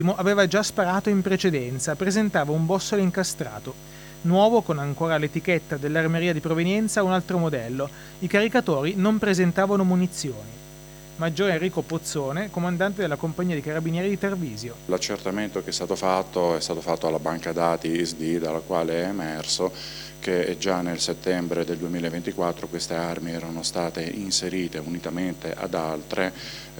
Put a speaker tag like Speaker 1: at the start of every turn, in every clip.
Speaker 1: aveva già sparato in precedenza, presentava un bossolo incastrato. Nuovo, con ancora l'etichetta dell'armeria di provenienza, un altro modello. I caricatori non presentavano munizioni. Maggiore Enrico Pozzone, comandante della compagnia di carabinieri di Tarvisio.
Speaker 2: L'accertamento che è stato fatto alla banca dati ISD, dalla quale è emerso che già nel settembre del 2024 queste armi erano state inserite unitamente ad altre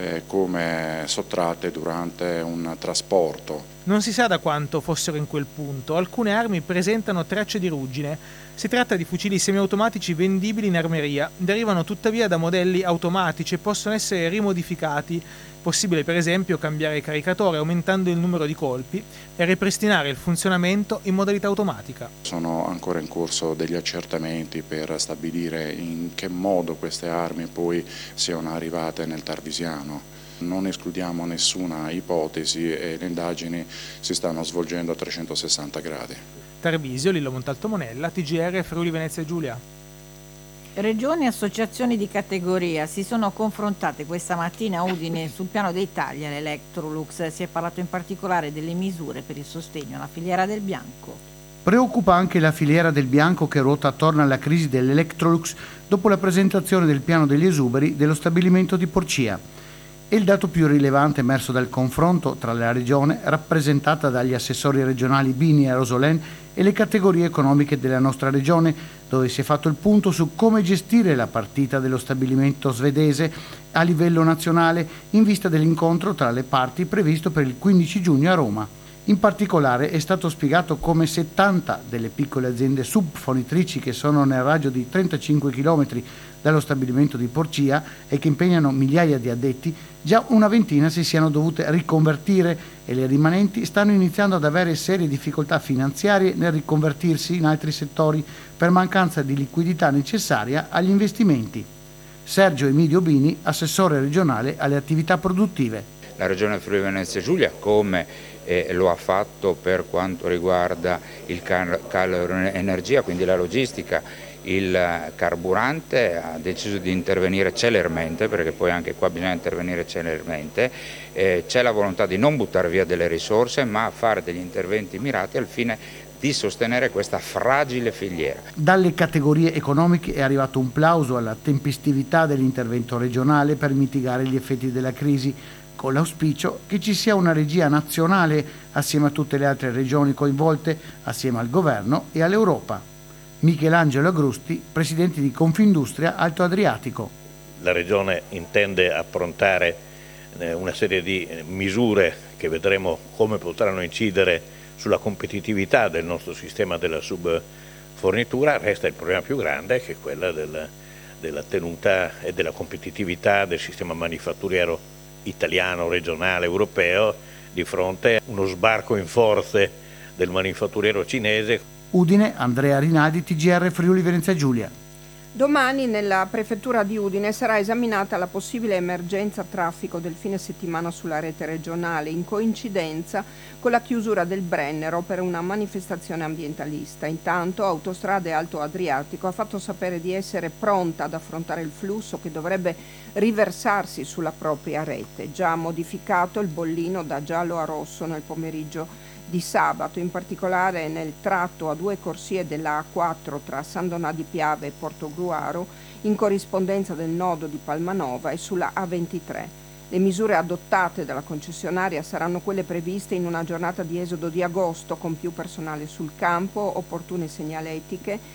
Speaker 2: come sottratte durante un trasporto.
Speaker 1: Non si sa da quanto fossero in quel punto. Alcune armi presentano tracce di ruggine. Si tratta di fucili semiautomatici vendibili in armeria. Derivano tuttavia da modelli automatici e possono essere rimodificati. Possibile per esempio cambiare il caricatore aumentando il numero di colpi e ripristinare il funzionamento in modalità automatica.
Speaker 2: Sono ancora in corso degli accertamenti per stabilire in che modo queste armi poi siano arrivate nel Tarvisiano. Non escludiamo nessuna ipotesi e le indagini si stanno svolgendo a 360 gradi.
Speaker 1: Tarvisio, Lillo Montalto Monella, TGR Friuli Venezia Giulia.
Speaker 3: Regioni e associazioni di categoria si sono confrontate questa mattina a Udine sul piano dei tagli all'Electrolux. Si è parlato in particolare delle misure per il sostegno alla filiera del bianco.
Speaker 4: Preoccupa anche la filiera del bianco che ruota attorno alla crisi dell'Electrolux dopo la presentazione del piano degli esuberi dello stabilimento di Porcia. È il dato più rilevante emerso dal confronto tra la regione, rappresentata dagli assessori regionali Bini e Rosolén, e le categorie economiche della nostra regione, dove si è fatto il punto su come gestire la partita dello stabilimento svedese a livello nazionale in vista dell'incontro tra le parti previsto per il 15 giugno a Roma. In particolare è stato spiegato come 70 delle piccole aziende subfornitrici che sono nel raggio di 35 km dallo stabilimento di Porcia e che impegnano migliaia di addetti, già una ventina si siano dovute riconvertire e le rimanenti stanno iniziando ad avere serie difficoltà finanziarie nel riconvertirsi in altri settori per mancanza di liquidità necessaria agli investimenti. Sergio Emidio Bini, assessore regionale alle attività produttive.
Speaker 5: La Regione Friuli Venezia Giulia, come lo ha fatto per quanto riguarda il calo energia, quindi la logistica, il carburante, ha deciso di intervenire celermente, perché poi anche qua bisogna intervenire celermente. C'è la volontà di non buttare via delle risorse, ma fare degli interventi mirati al fine di sostenere questa fragile filiera.
Speaker 4: Dalle categorie economiche è arrivato un plauso alla tempestività dell'intervento regionale per mitigare gli effetti della crisi, con l'auspicio che ci sia una regia nazionale assieme a tutte le altre regioni coinvolte, assieme al governo e all'Europa. Michelangelo Agrusti, presidente di Confindustria Alto Adriatico.
Speaker 6: La regione intende approntare una serie di misure che vedremo come potranno incidere sulla competitività del nostro sistema della subfornitura. Resta il problema più grande, che è quella della tenuta e della competitività del sistema manifatturiero italiano, regionale, europeo, di fronte a uno sbarco in forze del manifatturiero cinese.
Speaker 4: Udine, Andrea Rinaldi, TGR Friuli Venezia Giulia.
Speaker 7: Domani nella prefettura di Udine sarà esaminata la possibile emergenza traffico del fine settimana sulla rete regionale, in coincidenza con la chiusura del Brennero per una manifestazione ambientalista. Intanto Autostrade Alto Adriatico ha fatto sapere di essere pronta ad affrontare il flusso che dovrebbe riversarsi sulla propria rete. Già modificato il bollino da giallo a rosso nel pomeriggio di sabato, in particolare nel tratto a 2 corsie della A4 tra San Donà di Piave e Portogruaro, in corrispondenza del nodo di Palmanova, e sulla A23. Le misure adottate dalla concessionaria saranno quelle previste in una giornata di esodo di agosto, con più personale sul campo, opportune segnaletiche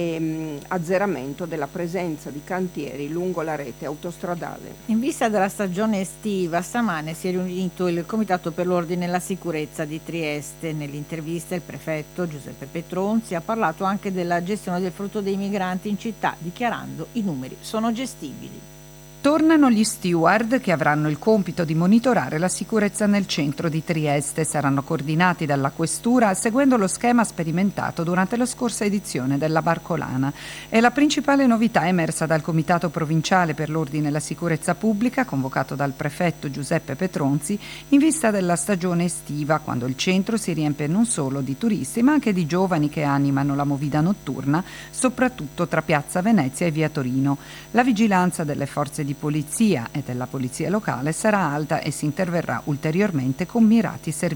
Speaker 7: e azzeramento della presenza di cantieri lungo la rete autostradale.
Speaker 3: In vista della stagione estiva, stamane si è riunito il Comitato per l'Ordine e la Sicurezza di Trieste. Nell'intervista il prefetto Giuseppe Petronzi ha parlato anche della gestione del flusso dei migranti in città, dichiarando: i numeri sono gestibili.
Speaker 8: Tornano gli steward che avranno il compito di monitorare la sicurezza nel centro di Trieste. Saranno coordinati dalla Questura seguendo lo schema sperimentato durante la scorsa edizione della Barcolana. È la principale novità emersa dal Comitato Provinciale per l'Ordine e la Sicurezza Pubblica, convocato dal prefetto Giuseppe Petronzi, in vista della stagione estiva, quando il centro si riempie non solo di turisti, ma anche di giovani che animano la movida notturna, soprattutto tra Piazza Venezia e Via Torino. La vigilanza delle forze di polizia e della polizia locale sarà alta e si interverrà ulteriormente con mirati servizi.